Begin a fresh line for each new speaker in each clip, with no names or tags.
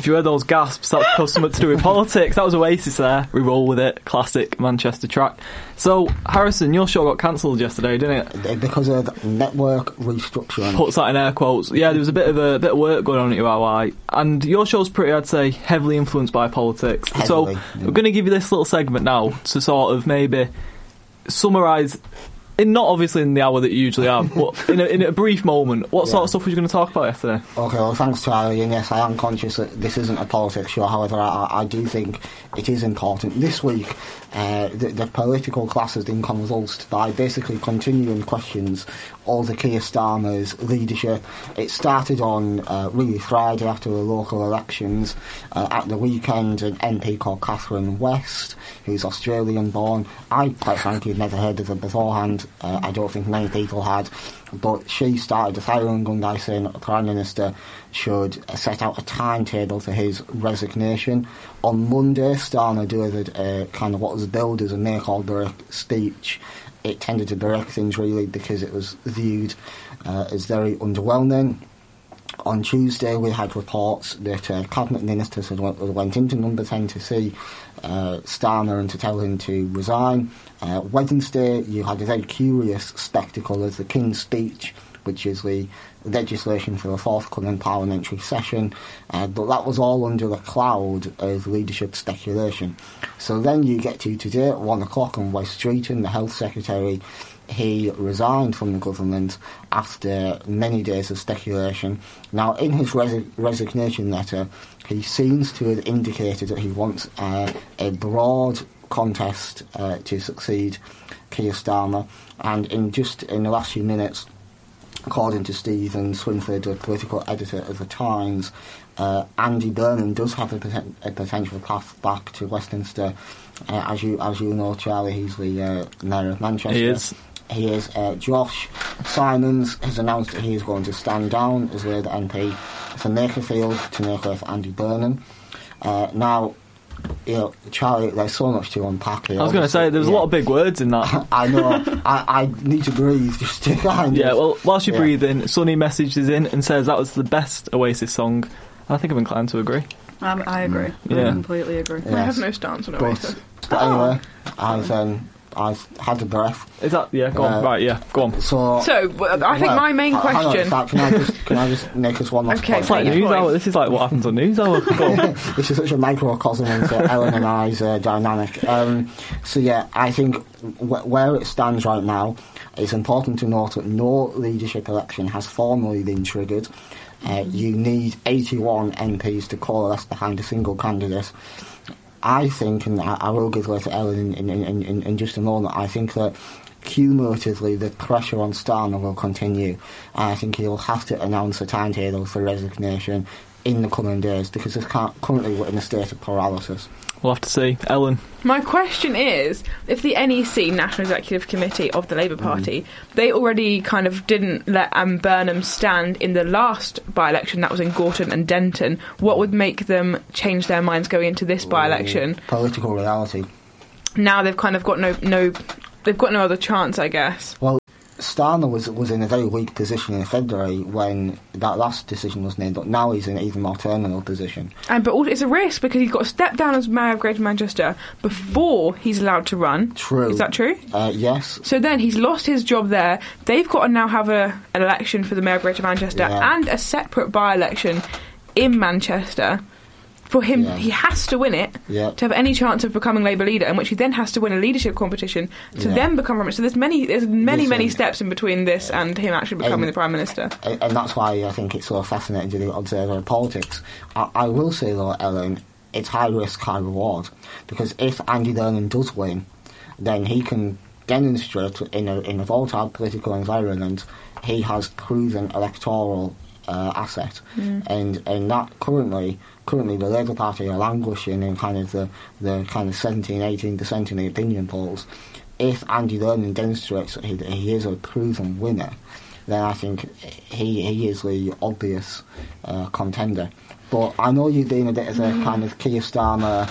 If you heard those gasps, that's because something to do with politics. That was Oasis there. We roll with it. Classic Manchester track. So, Harrison, your show got cancelled yesterday, didn't it?
Because of network restructuring.
Puts that in air quotes. Yeah, there was a bit of work going on at URY, and your show's pretty, I'd say, heavily influenced by politics.
Heavily,
We're going to give you this little segment now to sort of maybe summarise, not obviously in the hour that you usually have, but in a brief moment, what sort of stuff were you going to talk about yesterday?
Okay, well, thanks, Charlie, and yes, I am conscious that this isn't a politics show. However, I do think it is important. This week, the political class has been convulsed by basically continuing questions over Keir Starmer's leadership. It started on really Friday after the local elections. At the weekend, an MP called Catherine West, who's Australian-born. I, quite frankly, had never heard of her beforehand. I don't think many people had. But she started a firing gun by saying that the Prime Minister should set out a timetable for his resignation. On Monday, Starmer delivered kind of what was billed as a make-or-break speech. It tended to break things really because it was viewed as very underwhelming. On Tuesday, we had reports that cabinet ministers had went into Number 10 to see Starmer and to tell him to resign. Wednesday, you had a very curious spectacle as the King's Speech, which is the legislation for the forthcoming parliamentary session, but that was all under a cloud of leadership speculation. So then you get to today at 1 o'clock on Wes Streeton, the Health Secretary. He resigned from the government after many days of speculation. Now, in his resignation letter, he seems to have indicated that he wants a broad contest to succeed Keir Starmer, and in the last few minutes, according to Stephen Swinford, the political editor of The Times, Andy Burnham does have a potential path back to Westminster. As you know, Charlie, he's the Mayor of Manchester. He is. Josh Simons has announced that he is going to stand down as Labour MP for Makerfield to make way for Andy Burnham. Now, Charlie, there's so much to unpack here.
I was going to say, there's a lot of big words in that.
I know. I need to breathe just to kind of...
Yeah, well, whilst you're breathing, Sonny messages in and says that was the best Oasis song. I think I'm inclined to agree.
I agree.
Yeah.
I completely agree.
Yes.
I have no stance on Oasis.
But anyway, I've had a breath.
Is that... Yeah, go on. Right, yeah, go on.
So
I think my main question...
Can I just make us one last point?
It's like News Hour. This is like what happens on News Hour. Go on.
This is such a microcosm into Ellen and I's dynamic. I think where it stands right now, it's important to note that no leadership election has formally been triggered. You need 81 MPs to coalesce behind a single candidate. I think, and I will give way to Ellen in just a moment, I think that cumulatively the pressure on Starmer will continue. I think he'll have to announce a timetable for resignation in the coming days because currently we're in a state of paralysis.
We'll have to see. Ellen?
My question is, if the NEC, National Executive Committee of the Labour Party, they already kind of didn't let Burnham stand in the last by-election, that was in Gorton and Denton, what would make them change their minds going into this by-election?
Political reality.
Now they've kind of got they've got no other chance, I guess.
Well, Starmer was in a very weak position in February when that last decision was made, but now he's in an even more terminal position.
But also it's a risk because he's got to step down as Mayor of Greater Manchester before he's allowed to run.
True.
Is that true?
Yes.
So then he's lost his job there. They've got to now have an election for the Mayor of Greater Manchester and a separate by-election in Manchester. For him, he has to win it to have any chance of becoming Labour leader, in which he then has to win a leadership competition to then become Prime Minister. So there's many steps in between this and him actually becoming the Prime Minister.
And that's why I think it's so fascinating to do observer politics. I will say though, Ellen, it's high risk, high reward, because if Andy Burnham does win, then he can demonstrate in a volatile political environment he has proven electoral asset, and that currently the Labour Party are languishing in kind of the kind of 17-18% in the opinion polls. If Andy Burnham demonstrates that he is a proven winner, then I think he is the obvious contender. But I know you've been a bit of a kind of Keir Starmer.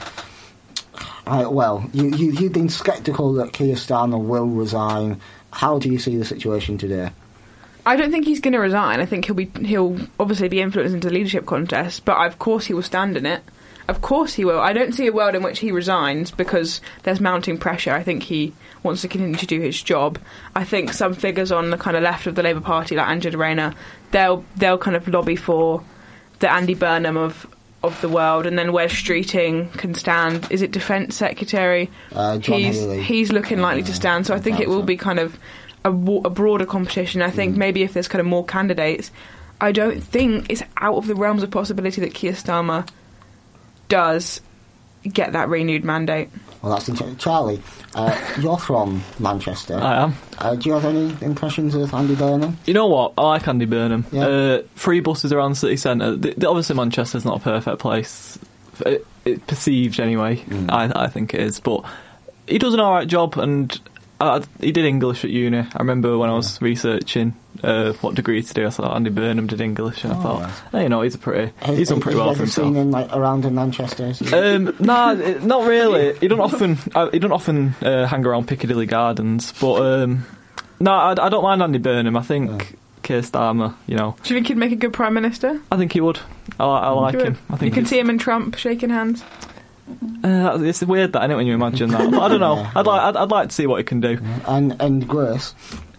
You've been sceptical that Keir Starmer will resign. How do you see the situation today?
I don't think he's going to resign. I think he'll obviously be influenced into the leadership contest, but of course he will stand in it. Of course he will. I don't see a world in which he resigns because there's mounting pressure. I think he wants to continue to do his job. I think some figures on the kind of left of the Labour Party, like Angela Rayner, they'll kind of lobby for the Andy Burnham of the world, and then Wes Streeting can stand. Is it Defence Secretary?
John Healey.
He's looking likely to stand. So I think it will be kind of a broader competition. I think maybe if there's kind of more candidates, I don't think it's out of the realms of possibility that Keir Starmer does get that renewed mandate.
Well, that's interesting. Charlie, you're from Manchester.
I am.
Do you have any impressions of Andy Burnham?
You know what? I like Andy Burnham.
Yeah.
Free buses around the city centre. Obviously, Manchester's not a perfect place. It perceived anyway. I think it is. But he does an alright job, and he did English at uni. I remember when I was researching what degree to do, I thought Andy Burnham did English, and I thought, he's done pretty well for himself.
Have you seen him around in Manchester?
Nah, not really. He don't often hang around Piccadilly Gardens, but I don't mind Andy Burnham. I think Keir Starmer, Do
you think he'd make a good Prime Minister?
I think he would. I like him. I think
you can see him and Trump shaking hands.
It's weird that, I know, when you imagine that. But I don't know. I'd like to see what he can do.
And Grace,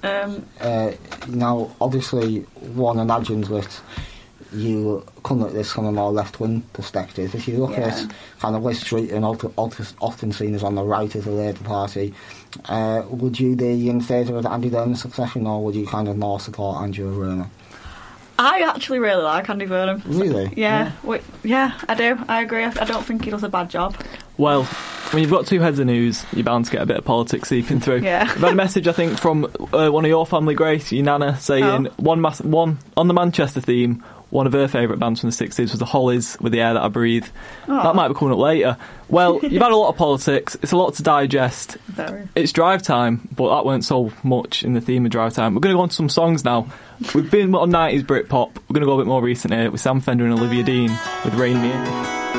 now obviously one imagines that you come at this from a more left-wing perspective. If you look at kind of Wes Streeting, often seen as on the right of the Labour Party, would you be in favour of Andy Burnham's succession, or would you kind of more support Angela Rayner?
I actually really like Andy Burnham.
Really?
Yeah, I do. I agree. I don't think he does a bad job.
Well, when you've got two heads of news, you're bound to get a bit of politics seeping through.
Yeah.
We've had a message, I think, from one of your family, Grace, your nana, saying one on the Manchester theme. One of her favourite bands from the 60s was the Hollies with The Air That I Breathe. Oh. That might be coming up later. Well, you've had a lot of politics. It's a lot to digest.
Very.
It's drive time, but that weren't so much in the theme of drive time. We're going to go on to some songs now. We've been on 90s Britpop. We're going to go a bit more recent here with Sam Fender and Olivia Dean with Rain Me In.